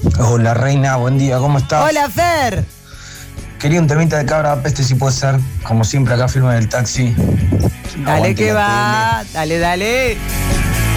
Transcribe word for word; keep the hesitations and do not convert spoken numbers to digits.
Hola reina, buen día, ¿cómo estás? Hola Fer. Quería un temita de Cabra Peste si puede ser, como siempre acá firme en el taxi. Dale. Aguante que va, tele. dale, dale.